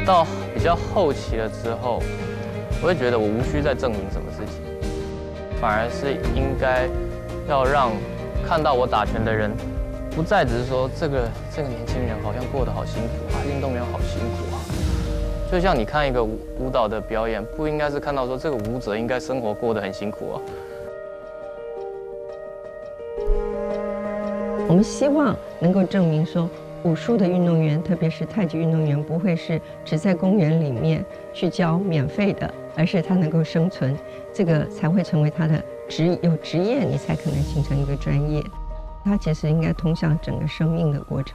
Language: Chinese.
到比较后期了之后，我会觉得我无需再证明什么事情，反而是应该要让看到我打拳的人，不再只是说这个年轻人好像过得好辛苦啊，运动员好辛苦啊。就像你看一个舞蹈的表演，不应该是看到说这个舞者应该生活过得很辛苦啊。 我们希望能够证明说，武术的运动员，特别是太极运动员，不会是只在公园里面去教免费的，而是他能够生存，这个才会成为他的有职业，你才可能形成一个专业。它其实应该通向整个生命的过程。